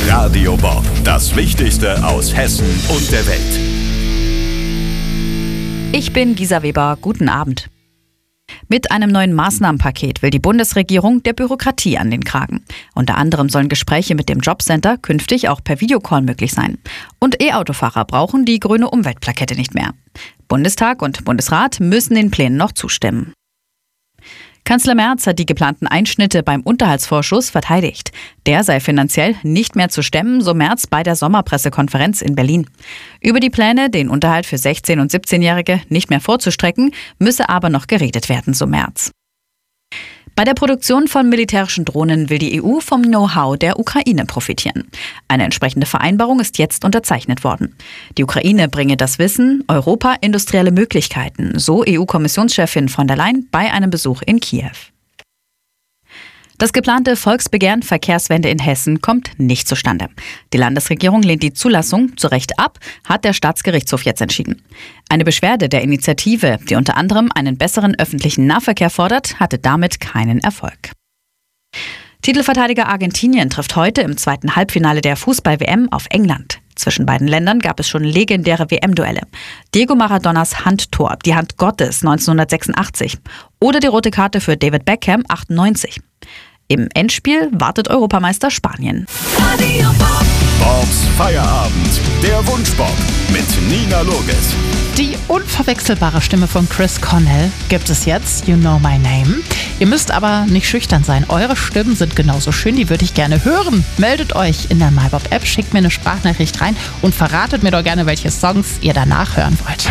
Radio Bob, das Wichtigste aus Hessen und der Welt. Ich bin Gisa Weber, guten Abend. Mit einem neuen Maßnahmenpaket will die Bundesregierung der Bürokratie an den Kragen. Unter anderem sollen Gespräche mit dem Jobcenter künftig auch per Videocall möglich sein. Und E-Autofahrer brauchen die grüne Umweltplakette nicht mehr. Bundestag und Bundesrat müssen den Plänen noch zustimmen. Kanzler Merz hat die geplanten Einschnitte beim Unterhaltsvorschuss verteidigt. Der sei finanziell nicht mehr zu stemmen, so Merz bei der Sommerpressekonferenz in Berlin. Über die Pläne, den Unterhalt für 16- und 17-Jährige nicht mehr vorzustrecken, müsse aber noch geredet werden, so Merz. Bei der Produktion von militärischen Drohnen will die EU vom Know-how der Ukraine profitieren. Eine entsprechende Vereinbarung ist jetzt unterzeichnet worden. Die Ukraine bringe das Wissen, Europa industrielle Möglichkeiten, so EU-Kommissionschefin von der Leyen bei einem Besuch in Kiew. Das geplante Volksbegehren Verkehrswende in Hessen kommt nicht zustande. Die Landesregierung lehnt die Zulassung zu Recht ab, hat der Staatsgerichtshof jetzt entschieden. Eine Beschwerde der Initiative, die unter anderem einen besseren öffentlichen Nahverkehr fordert, hatte damit keinen Erfolg. Titelverteidiger Argentinien trifft heute im zweiten Halbfinale der Fußball-WM auf England. Zwischen beiden Ländern gab es schon legendäre WM-Duelle. Diego Maradonas Handtor, die Hand Gottes 1986 oder die rote Karte für David Beckham 98. Im Endspiel wartet Europameister Spanien. Bobs Feierabend, der Wunschbob mit Nina Loges. Die unverwechselbare Stimme von Chris Cornell gibt es jetzt, You Know My Name. Ihr müsst aber nicht schüchtern sein. Eure Stimmen sind genauso schön, die würde ich gerne hören. Meldet euch in der MyBob-App, schickt mir eine Sprachnachricht rein und verratet mir doch gerne, welche Songs ihr danach hören wollt.